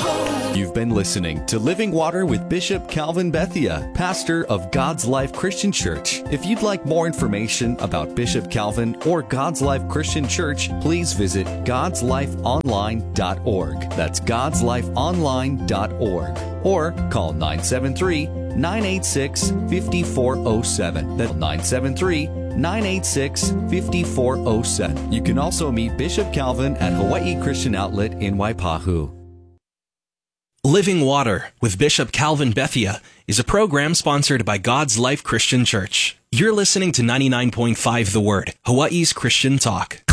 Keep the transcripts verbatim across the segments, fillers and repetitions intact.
You've been listening to Living Water with Bishop Calvin Bethia, pastor of God's Life Christian Church. If you'd like more information about Bishop Calvin or God's Life Christian Church, please visit gods life online dot org. That's gods life online dot org. Or call nine seven three, nine eight six, five four zero seven. That's nine seven three, nine eight six, five four zero seven. You can also meet Bishop Calvin at Hawaii Christian Outlet in Waipahu. Living Water with Bishop Calvin Bethia is a program sponsored by God's Life Christian Church. You're listening to ninety-nine point five The Word, Hawaii's Christian talk.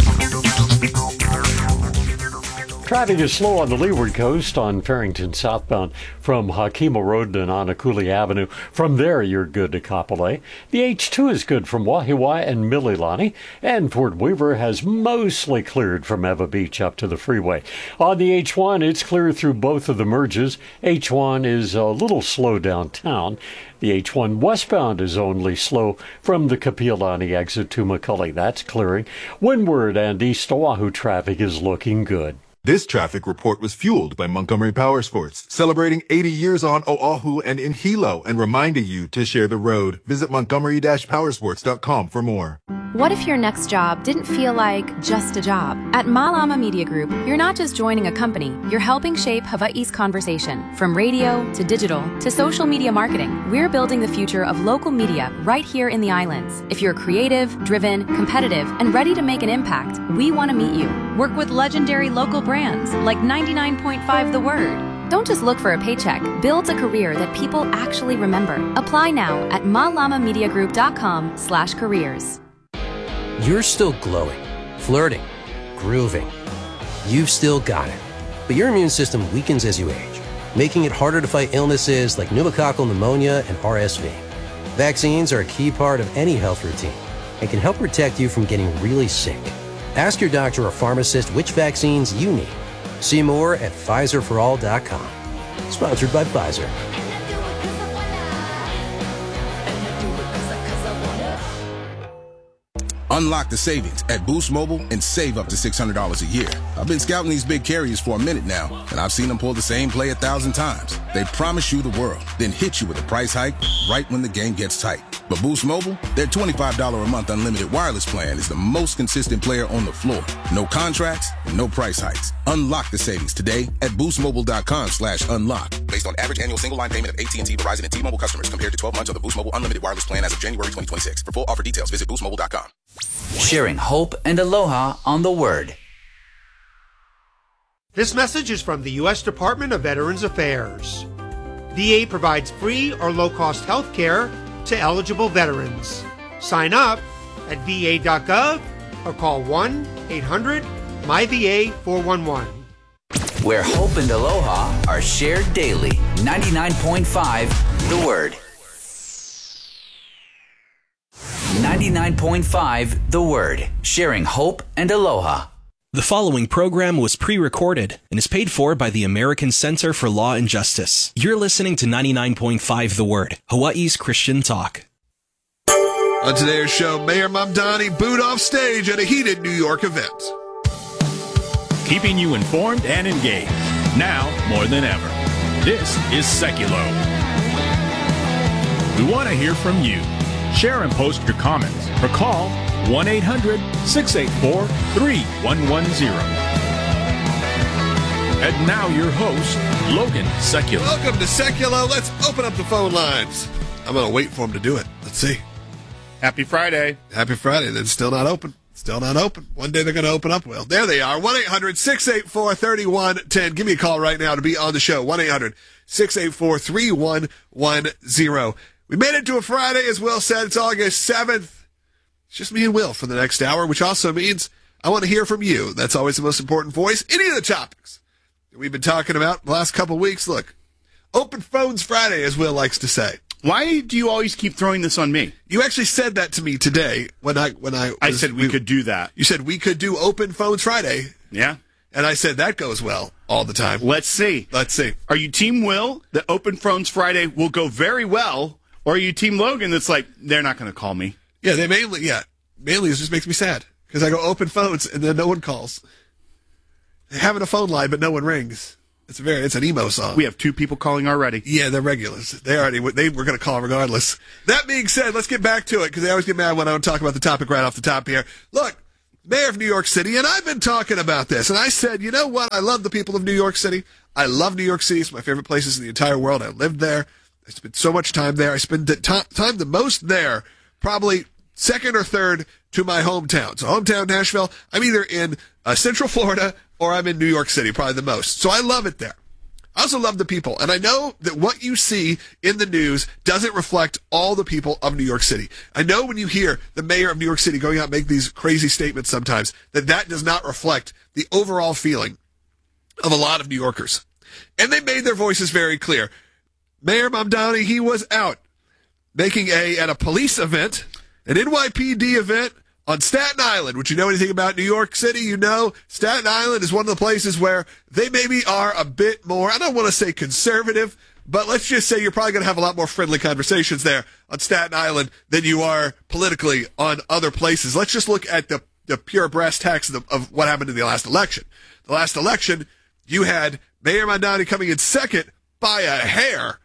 Traffic is slow on the leeward coast on Farrington southbound from Hakima Road and Anakuli Avenue. From there, you're good to Kapolei. The H two is good from Wahiwa and Mililani. And Fort Weaver has mostly cleared from Eva Beach up to the freeway. On the H one, it's clear through both of the merges. H one is a little slow downtown. The H one westbound is only slow from the Kapiolani exit to McCully. That's clearing. Windward and East Oahu traffic is looking good. This traffic report was fueled by Montgomery Power Sports, celebrating eighty years on Oahu and in Hilo and reminding you to share the road. Visit montgomery dash powersports dot com for more. What if your next job didn't feel like just a job? At Malama Media Group, you're not just joining a company, you're helping shape Hawaii's conversation. From radio to digital to social media marketing, we're building the future of local media right here in the islands. If you're creative, driven, competitive, and ready to make an impact, we want to meet you. Work with legendary local brands like ninety-nine point five The Word. Don't just look for a paycheck. Build a career that people actually remember. Apply now at malama media group dot com slash careers. You're still glowing, flirting, grooving. You've still got it. But your immune system weakens as you age, making it harder to fight illnesses like pneumococcal pneumonia and R S V. Vaccines are a key part of any health routine and can help protect you from getting really sick. Ask your doctor or pharmacist which vaccines you need. See more at Pfizer for all dot com. Sponsored by Pfizer. Unlock the savings at Boost Mobile and save up to six hundred dollars a year. I've been scouting these big carriers for a minute now, and I've seen them pull the same play a thousand times. They promise you the world, then hit you with a price hike right when the game gets tight. But Boost Mobile, their twenty-five dollars a month unlimited wireless plan is the most consistent player on the floor. No contracts, and no price hikes. Unlock the savings today at boost mobile dot com slash unlock. Based on average annual single line payment of A T and T, Verizon, and T-Mobile customers compared to twelve months of the Boost Mobile unlimited wireless plan as of January twenty twenty-six. For full offer details, visit boost mobile dot com. Sharing hope and aloha on the Word. This message is from the U S Department of Veterans Affairs. V A provides free or low-cost health care to eligible veterans. Sign up at v a dot gov or call one eight hundred M Y V A four one one. Where hope and aloha are shared daily. ninety-nine point five The Word. ninety-nine point five The Word. Sharing hope and aloha. The following program was pre-recorded and is paid for by the American Center for Law and Justice. You're listening to ninety-nine point five The Word, Hawaii's Christian talk. On today's show, Mayor Mamdani booed off stage at a heated New York event. Keeping you informed and engaged, now more than ever. This is Seculo. We want to hear from you. Share and post your comments or call one eight hundred six eight four three one one zero. And now your host, Logan Seculo. Welcome to Seculo. Let's open up the phone lines. I'm going to wait for him to do it. Let's see. Happy Friday. Happy Friday. They're still not open. Still not open. One day they're going to open up. Well, there they are. one eight hundred six eight four three one one zero. Give me a call right now to be on the show. one eight hundred six eight four three one one zero. We made it to a Friday, as Will said. It's August seventh. It's just me and Will for the next hour, which also means I want to hear from you. That's always the most important voice. Any of the topics that we've been talking about the last couple of weeks. Look, Open Phones Friday, as Will likes to say. Why do you always keep throwing this on me? You actually said that to me today when I when I was, I said we, we could do that. You said we could do Open Phones Friday. Yeah. And I said that goes well all the time. Let's see. Let's see. Are you Team Will, that Open Phones Friday will go very well? Or are you Team Logan that's like, they're not going to call me? Yeah, they mainly, yeah. Mainly it just makes me sad. Because I go open phones and then no one calls. They're having a phone line, but no one rings. It's a very, it's an emo song. We have two people calling already. Yeah, they're regulars. They already, they were going to call regardless. That being said, let's get back to it, because they always get mad when I don't talk about the topic right off the top here. Look, Mayor of New York City, and I've been talking about this, and I said, you know what? I love the people of New York City. I love New York City. It's my favorite places in the entire world. I lived there. I spent so much time there. I spend the t- time the most there, probably second or third to my hometown. So hometown Nashville, I'm either in uh, Central Florida or I'm in New York City, probably the most. So I love it there. I also love the people. And I know that what you see in the news doesn't reflect all the people of New York City. I know when you hear the mayor of New York City going out and make these crazy statements sometimes, that that does not reflect the overall feeling of a lot of New Yorkers. And they made their voices very clear. Mayor Mamdani, he was out making a, at a police event, an N Y P D event on Staten Island. Would you know anything about New York City? You know Staten Island is one of the places where they maybe are a bit more, I don't want to say conservative, but let's just say you're probably going to have a lot more friendly conversations there on Staten Island than you are politically on other places. Let's just look at the, the pure brass tacks of, the, of what happened in the last election. The last election, you had Mayor Mamdani coming in second by a hair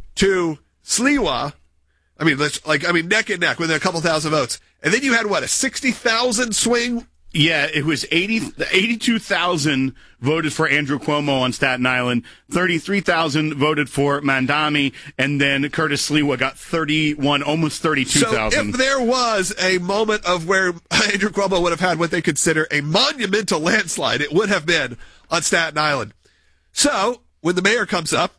to Sliwa. I mean, let's like, I mean, neck and neck within a couple thousand votes. And then you had, what, a sixty thousand swing? Yeah, it was eighty, eighty-two thousand voted for Andrew Cuomo on Staten Island, thirty-three thousand voted for Mamdani, and then Curtis Sliwa got thirty-one, almost thirty-two thousand. So if there was a moment of where Andrew Cuomo would have had what they consider a monumental landslide, it would have been on Staten Island. So when the mayor comes up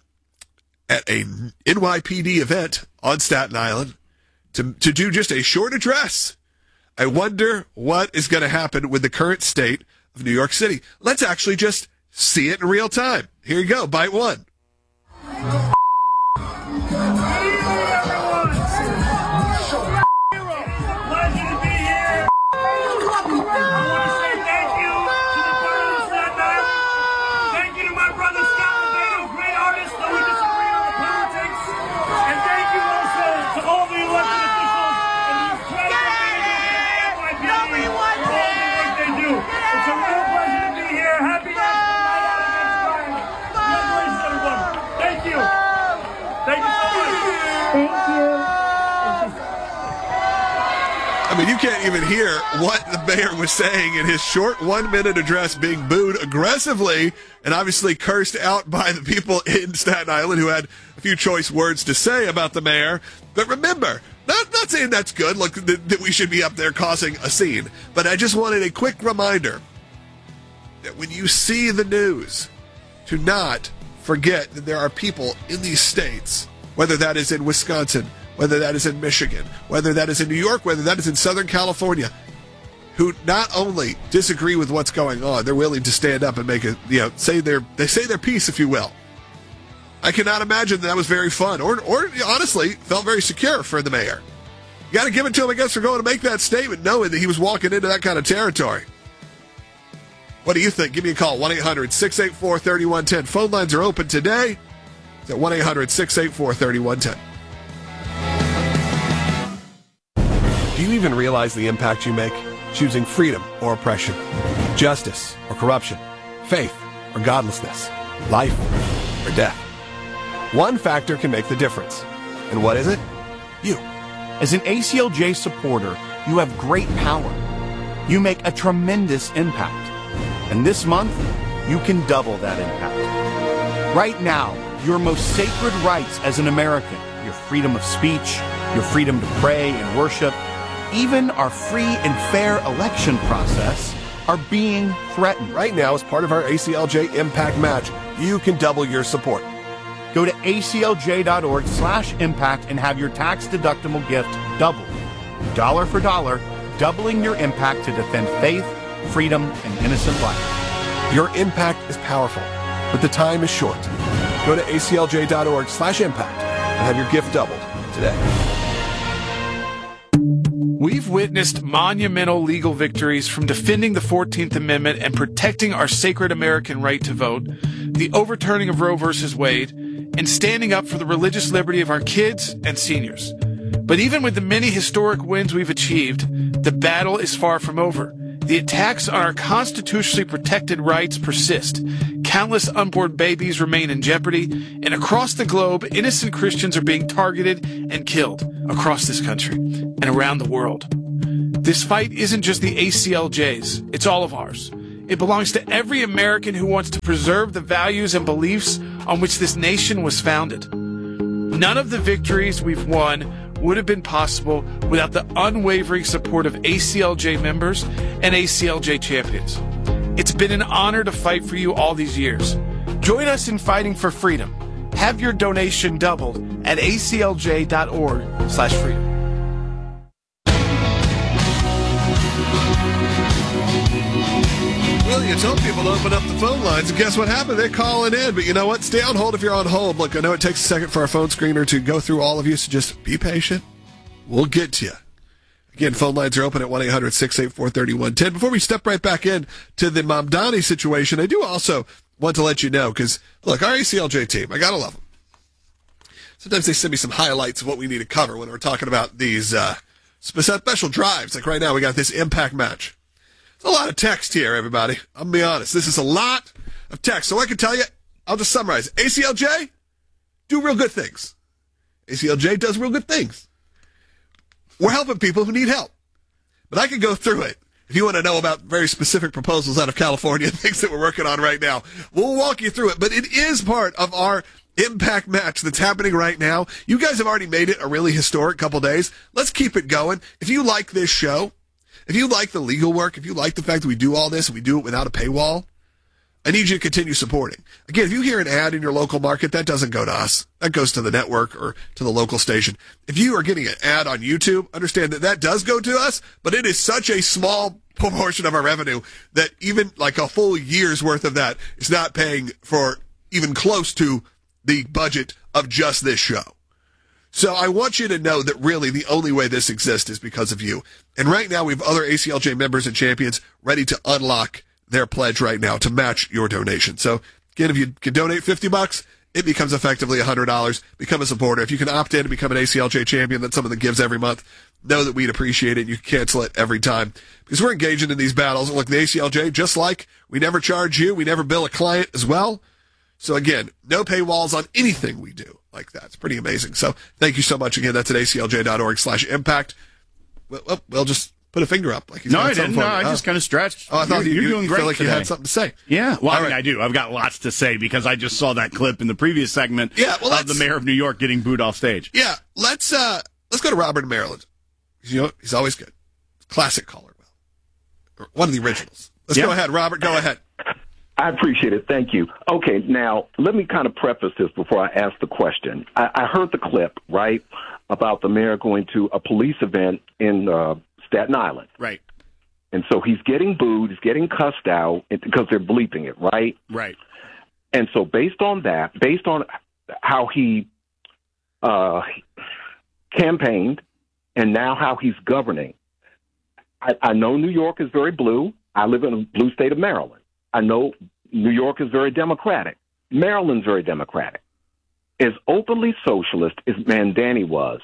at a N Y P D event on Staten Island to to do just a short address, I wonder what is going to happen with the current state of New York City. Let's actually just see it in real time. Here you go, bite one. I mean, you can't even hear what the mayor was saying in his short one-minute address, being booed aggressively and obviously cursed out by the people in Staten Island who had a few choice words to say about the mayor. But remember, not, not saying that's good, look, that, that we should be up there causing a scene, but I just wanted a quick reminder that when you see the news, to not forget that there are people in these states, whether that is in Wisconsin, whether that is in Michigan, whether that is in New York, whether that is in Southern California, who not only disagree with what's going on, they're willing to stand up and make a, you know, say their, they say their piece, if you will. I cannot imagine that, that was very fun, or, or honestly, felt very secure for the mayor. You got to give it to him, I guess, for going to make that statement, knowing that he was walking into that kind of territory. What do you think? Give me a call, one eight hundred six eight four three one one zero. Phone lines are open today. It's at one eight hundred six eight four three one one zero. Do you even realize the impact you make? Choosing freedom or oppression, justice or corruption, faith or godlessness, life or death. One factor can make the difference. And what is it? You. As an A C L J supporter, you have great power. You make a tremendous impact. And this month, you can double that impact. Right now, your most sacred rights as an American, your freedom of speech, your freedom to pray and worship, even our free and fair election process are being threatened. Right now, as part of our A C L J Impact Match, you can double your support. Go to A C L J dot org slash impact and have your tax-deductible gift doubled. Dollar for dollar, doubling your impact to defend faith, freedom, and innocent life. Your impact is powerful, but the time is short. Go to A C L J dot org slash impact and have your gift doubled today. We've witnessed monumental legal victories from defending the fourteenth Amendment and protecting our sacred American right to vote, the overturning of Roe versus Wade, and standing up for the religious liberty of our kids and seniors. But even with the many historic wins we've achieved, the battle is far from over. The attacks on our constitutionally protected rights persist. Countless unborn babies remain in jeopardy, and across the globe, innocent Christians are being targeted and killed across this country and around the world. This fight isn't just the A C L J's, it's all of ours. It belongs to every American who wants to preserve the values and beliefs on which this nation was founded. None of the victories we've won would have been possible without the unwavering support of A C L J members and A C L J champions. It's been an honor to fight for you all these years. Join us in fighting for freedom. Have your donation doubled at A C L J dot org slash freedom. Well, you told people to open up the phone lines, and guess what happened? They're calling in. But you know what? Stay on hold if you're on hold. Look, I know it takes a second for our phone screener to go through all of you, so just be patient. We'll get to you. Again, phone lines are open at one eight hundred six eight four three one one zero. Before we step right back in to the Mamdani situation, I do also want to let you know, because, look, our A C L J team, I got to love them. Sometimes they send me some highlights of what we need to cover when we're talking about these uh, special drives. Like right now, we got this impact match. It's a lot of text here, everybody. I'm going to be honest. This is a lot of text. So I can tell you, I'll just summarize. A C L J, do real good things. A C L J does real good things. We're helping people who need help. But I can go through it. If you want to know about very specific proposals out of California, things that we're working on right now, we'll walk you through it. But it is part of our impact match that's happening right now. You guys have already made it a really historic couple days. Let's keep it going. If you like this show, if you like the legal work, if you like the fact that we do all this and we do it without a paywall, I need you to continue supporting. Again, if you hear an ad in your local market, that doesn't go to us. That goes to the network or to the local station. If you are getting an ad on YouTube, understand that that does go to us, but it is such a small proportion of our revenue that even like a full year's worth of that is not paying for even close to the budget of just this show. So I want you to know that really the only way this exists is because of you. And right now we have other A C L J members and champions ready to unlock their pledge right now to match your donation. So again, if you can donate fifty bucks, it becomes effectively one hundred dollars. Become a supporter. If you can opt in to become an A C L J champion, that's something that gives every month. Know that we'd appreciate it. You can cancel it every time because we're engaging in these battles. Look, the A C L J, just like we never charge you, we never bill a client as well. So again, no paywalls on anything we do like that. It's pretty amazing. So thank you so much again. That's at A C L J dot org slash impact. Well, well, we'll just put a finger up. Like he's no, got I didn't. No, I oh. just kind of stretched. Oh, I thought you're, you, you're doing you great feel like today. you had something to say. Yeah, well, All I mean, right. I do. I've got lots to say because I just saw that clip in the previous segment yeah, well, of the mayor of New York getting booed off stage. Yeah, let's uh, let's go to Robert in Maryland. You know, he's always good. Classic caller, one of the originals. Let's Yep. go ahead, Robert. Go ahead. I appreciate it. Thank you. Okay, now let me kind of preface this before I ask the question. I, I heard the clip, right, about the mayor going to a police event in uh, Staten Island. Right. And so he's getting booed, he's getting cussed out because they're bleeping it, right? Right. And so based on that, based on how he uh, campaigned and now how he's governing, I, I know New York is very blue. I live in a blue state of Maryland. I know New York is very Democratic. Maryland's very Democratic. As openly socialist as Mandani was,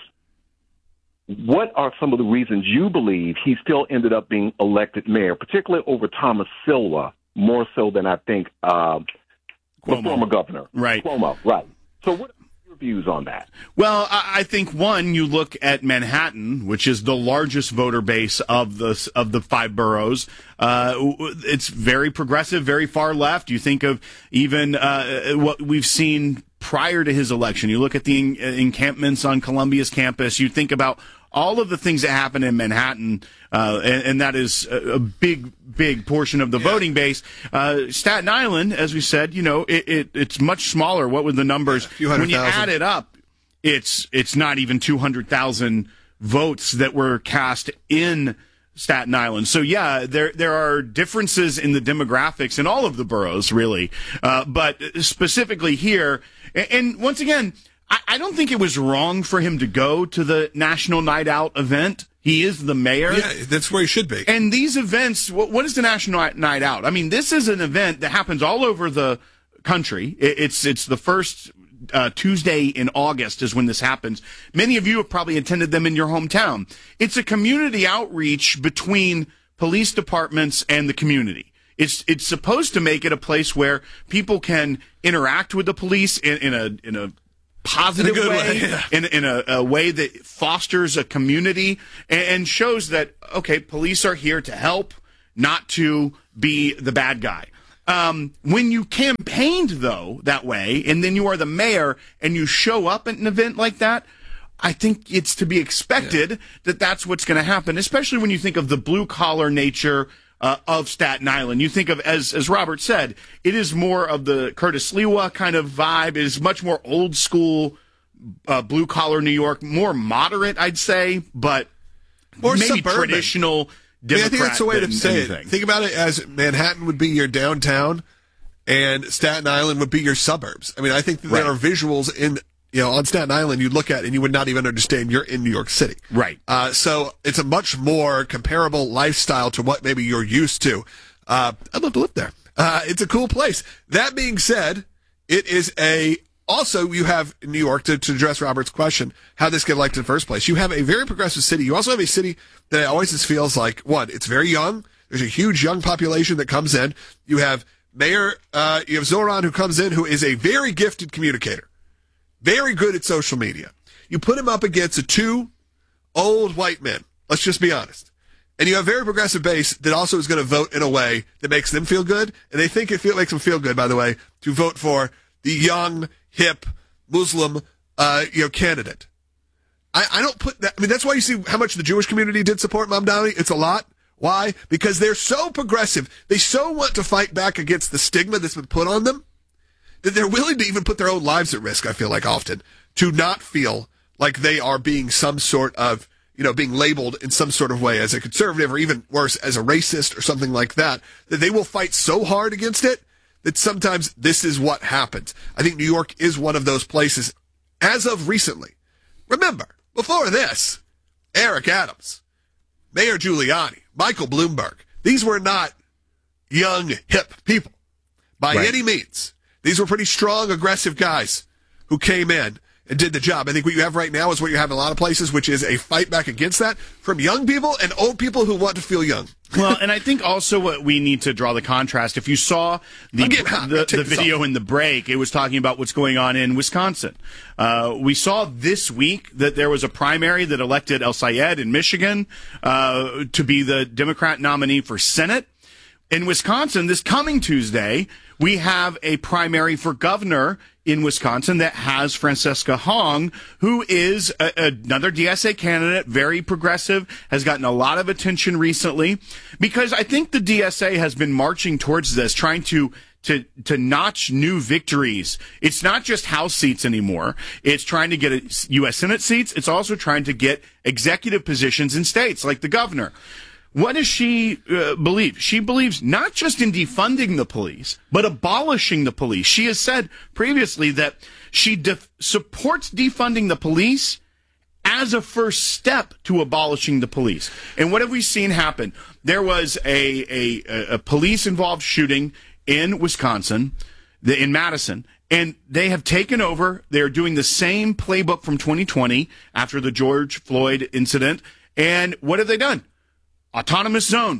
what are some of the reasons you believe he still ended up being elected mayor, particularly over Thomas Silva, more so than I think uh, the former governor? Right. Cuomo, right. So what are your views on that? Well, I I think one, you look at Manhattan, which is the largest voter base of the of the five boroughs. Uh, it's very progressive, very far left. You think of even uh, what we've seen prior to his election. You look at the en- encampments on Columbia's campus. You think about all of the things that happen in Manhattan, uh, and, and that is a, a big, big portion of the yeah. voting base. Uh, Staten Island, as we said, you know, it, it, it's much smaller. What were the numbers? Yeah, when you thousand. add it up, it's it's not even two hundred thousand votes that were cast in Staten Island. So yeah, there there are differences in the demographics in all of the boroughs, really, uh, but specifically here. And, and once again, I, I don't think it was wrong for him to go to the National Night Out event. He is the mayor. Yeah, that's where he should be. And these events, what, what is the National Night Out? I mean, this is an event that happens all over the country. It, it's it's the first uh, Tuesday in August is when this happens. Many of you have probably attended them in your hometown. It's a community outreach between police departments and the community. It's it's supposed to make it a place where people can interact with the police in, in a in a positive in a way, way yeah. in, in a, a way that fosters a community and, and shows that, okay, police are here to help, not to be the bad guy. Um, when you campaigned, though, that way, and then you are the mayor and you show up at an event like that, I think it's to be expected yeah. that that's what's going to happen, especially when you think of the blue-collar nature uh, of Staten Island. You think of, as as Robert said, it is more of the Curtis Sliwa kind of vibe. It is much more old-school, uh, blue-collar New York, more moderate, I'd say, but more maybe suburban. Traditional Democrat. I, mean, I think that's the way to say anything. it. Think about it as Manhattan would be your downtown, and Staten Island would be your suburbs. I mean, I think that Right. there are visuals in, you know, on Staten Island you'd look at and you would not even understand you're in New York City. Right. Uh, so it's a much more comparable lifestyle to what maybe you're used to. Uh, I'd love to live there. Uh, it's a cool place. That being said, it is a, also you have in New York, to, to address Robert's question, how this get elected in the first place. You have a very progressive city. You also have a city that always just feels like, one, it's very young. There's a huge young population that comes in. You have Mayor, uh, you have Zoran who comes in, who is a very gifted communicator. Very good at social media. You put him up against a two old white men. Let's just be honest. And you have a very progressive base that also is going to vote in a way that makes them feel good. And they think it feel, makes them feel good, by the way, to vote for the young, hip, Muslim, uh, you know, candidate. I, I don't put that. I mean, that's why you see how much the Jewish community did support Mamdani. It's a lot. Why? Because they're so progressive. They so want to fight back against the stigma that's been put on them that they're willing to even put their own lives at risk, I feel like often, to not feel like they are being some sort of, you know, being labeled in some sort of way as a conservative or even worse, as a racist or something like that, that they will fight so hard against it that sometimes this is what happens. I think New York is one of those places as of recently. Remember, before this, Eric Adams, Mayor Giuliani, Michael Bloomberg, these were not young, hip people by Right. any means. These were pretty strong, aggressive guys who came in and did the job. I think what you have right now is what you have in a lot of places, which is a fight back against that from young people and old people who want to feel young. Well, and I think also what we need to draw the contrast. If you saw the the, the video in the break, it was talking about what's going on in Wisconsin. Uh, we saw this week that there was a primary that elected El Sayed in Michigan uh, to be the Democrat nominee for Senate. In Wisconsin, this coming Tuesday, we have a primary for governor in Wisconsin that has Francesca Hong, who is a, another D S A candidate, very progressive, has gotten a lot of attention recently, because I think the D S A has been marching towards this, trying to to to notch new victories. It's not just House seats anymore. It's trying to get U S Senate seats. It's also trying to get executive positions in states, like the governor. What does she uh, believe? She believes not just in defunding the police, but abolishing the police. She has said previously that she def- supports defunding the police as a first step to abolishing the police. And what have we seen happen? There was a, a, a police-involved shooting in Wisconsin, the, in Madison, and they have taken over. They're doing the same playbook from twenty twenty after the George Floyd incident. And what have they done? Autonomous zone.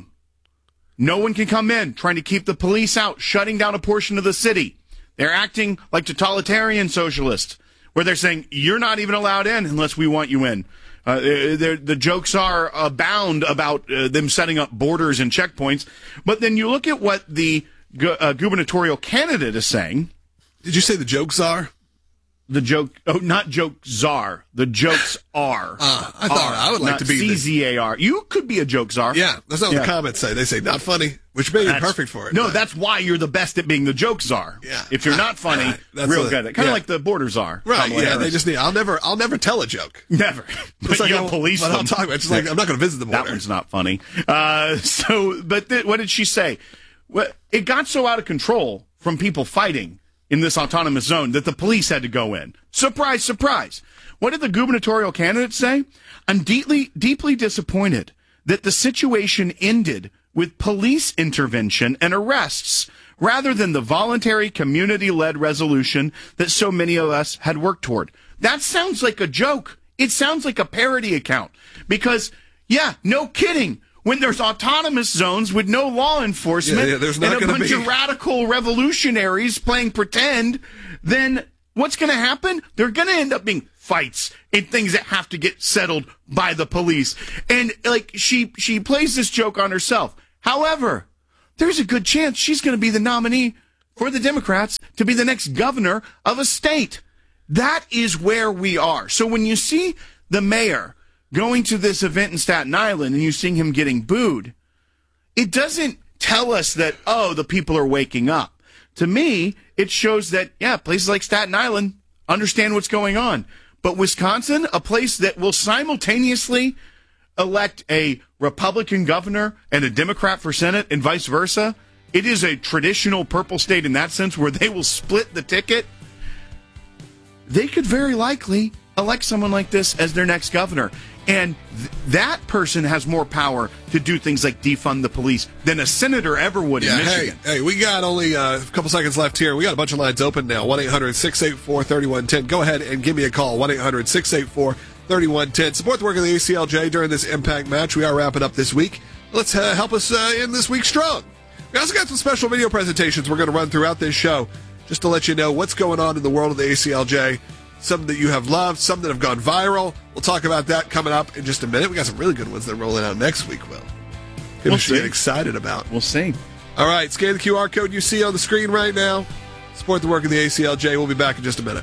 No one can come in, trying to keep the police out, shutting down a portion of the city. They're acting like totalitarian socialists, where they're saying, you're not even allowed in unless we want you in. Uh, the jokes are abound about uh, them setting up borders and checkpoints. But then you look at what the gu- uh, gubernatorial candidate is saying. Did you say the jokes are? The joke, oh, not joke czar. The jokes are. Uh, I thought are, I would like to be C Z A R. You could be a joke czar. Yeah, that's not what Yeah. the comments say. They say not funny, which may be That's- perfect for it. No, but- that's why you're the best at being the joke czar. Yeah. If you're not funny, That's real what- good. Kind of yeah. like the border czar. Right, Kamala yeah, Harris. they just need. I'll never, I'll never tell a joke. Never. But like you'll I- police but them. I'll talk about it. It's just like, I'm not going to visit the border. That one's not funny. Uh, so, but th- what did she say? Well, it got so out of control from people fighting in this autonomous zone that the police had to go in. Surprise, surprise. What did the gubernatorial candidate say? I'm deeply, deeply disappointed that the situation ended with police intervention and arrests rather than the voluntary community-led resolution that so many of us had worked toward. That sounds like a joke. It sounds like a parody account because, yeah, no kidding. when there's autonomous zones with no law enforcement Yeah, yeah, there's not and a gonna bunch be. of radical revolutionaries playing pretend, then what's going to happen? There are going to end up being fights and things that have to get settled by the police. And like she she plays this joke on herself. However, there's a good chance she's going to be the nominee for the Democrats to be the next governor of a state. That is where we are. So when you see the mayor going to this event in Staten Island and you see him getting booed, it doesn't tell us that, oh, the people are waking up. To me, it shows that, yeah, places like Staten Island understand what's going on. But Wisconsin, a place that will simultaneously elect a Republican governor and a Democrat for Senate and vice versa, it is a traditional purple state in that sense where they will split the ticket. They could very likely elect someone like this as their next governor. And th- that person has more power to do things like defund the police than a senator ever would Yeah, in Michigan. hey, hey, we got only uh, a couple seconds left here. We got a bunch of lines open now. one eight hundred six eight four three one one zero. Go ahead and give me a call. one eight hundred six eight four three one one zero. Support the work of the A C L J during this Impact match. We are wrapping up this week. Let's uh, help us uh, end this week strong. We also got some special video presentations we're going to run throughout this show just to let you know what's going on in the world of the A C L J. Some that you have loved, some that have gone viral. We'll talk about that coming up in just a minute. We got some really good ones that are rolling out next week, Will. People We'll should see. get excited about. We'll see. All right, scan the Q R code you see on the screen right now. Support the work of the A C L J. We'll be back in just a minute.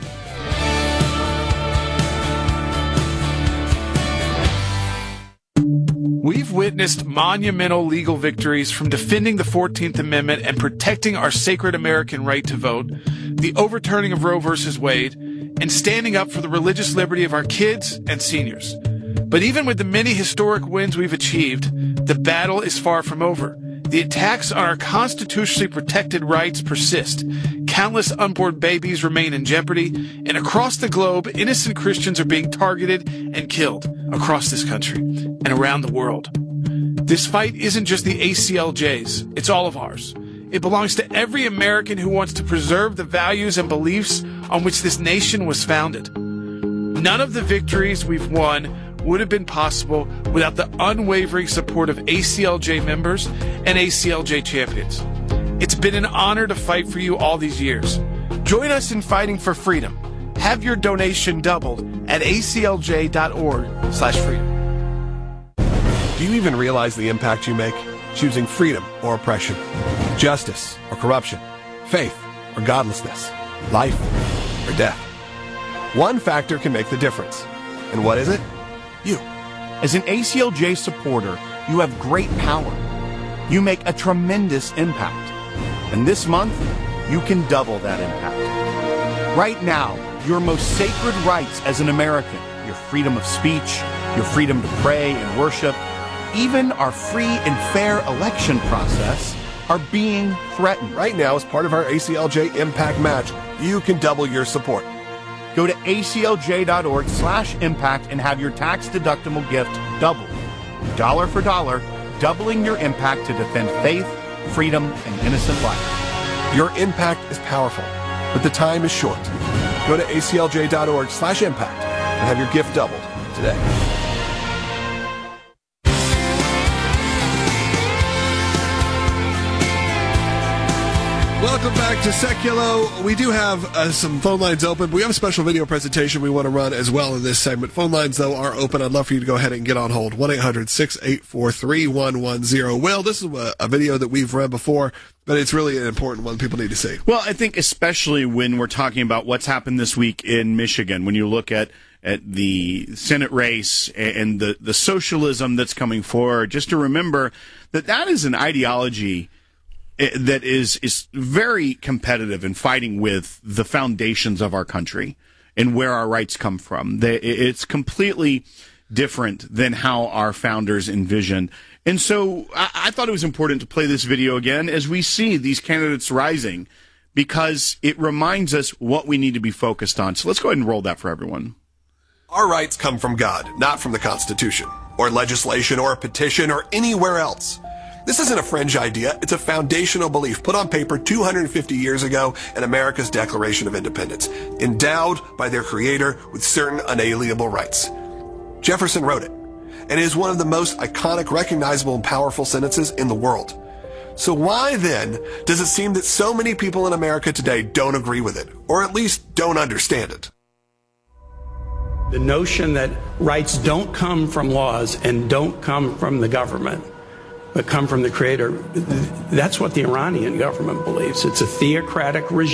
We've witnessed monumental legal victories from defending the fourteenth Amendment and protecting our sacred American right to vote, the overturning of Roe versus Wade, and standing up for the religious liberty of our kids and seniors. But even with the many historic wins we've achieved, the battle is far from over. The attacks on our constitutionally protected rights persist. Countless unborn babies remain in jeopardy, and across the globe, innocent Christians are being targeted and killed across this country and around the world. This fight isn't just the A C L J's, it's all of ours. It belongs to every American who wants to preserve the values and beliefs on which this nation was founded. None of the victories we've won would have been possible without the unwavering support of A C L J members and A C L J champions. It's been an honor to fight for you all these years. Join us in fighting for freedom. Have your donation doubled at A C L J dot org slash freedom. Do you even realize the impact you make? Choosing freedom or oppression, justice or corruption, faith or godlessness, life or death. One factor can make the difference. And what is it? You. As an A C L J supporter, you have great power. You make a tremendous impact. And this month, you can double that impact. Right now, your most sacred rights as an American, your freedom of speech, your freedom to pray and worship, even our free and fair election process are being threatened. Right now, as part of our A C L J Impact Match, you can double your support. Go to A C L J dot org slash impact and have your tax-deductible gift doubled. Dollar for dollar, doubling your impact to defend faith, freedom, and innocent life. Your impact is powerful, but the time is short. Go to A C L J dot org slash impact and have your gift doubled today. Welcome back to Seculo. We do have uh, some phone lines open. We have a special video presentation we want to run as well in this segment. Phone lines, though, are open. I'd love for you to go ahead and get on hold. one eight hundred six eight four three one one zero. Will, this is a, a video that we've run before, but it's really an important one people need to see. Well, I think especially when we're talking about what's happened this week in Michigan, when you look at at the Senate race and the, the socialism that's coming forward, just to remember that that is an ideology that is is very competitive in fighting with the foundations of our country and where our rights come from. They, it's completely different than how our founders envisioned. And so I, I thought it was important to play this video again as we see these candidates rising, because it reminds us what we need to be focused on. So let's go ahead and roll that for everyone. Our rights come from God, not from the Constitution, or legislation, or a petition, or anywhere else. This isn't a fringe idea, it's a foundational belief put on paper two hundred fifty years ago in America's Declaration of Independence, endowed by their creator with certain unalienable rights. Jefferson wrote it. and is one of the most iconic, recognizable, and powerful sentences in the world. So why then does it seem that so many people in America today don't agree with it, or at least don't understand it? The notion that rights don't come from laws and don't come from the government, but come from the creator, that's what the Iranian government believes. It's a theocratic regime.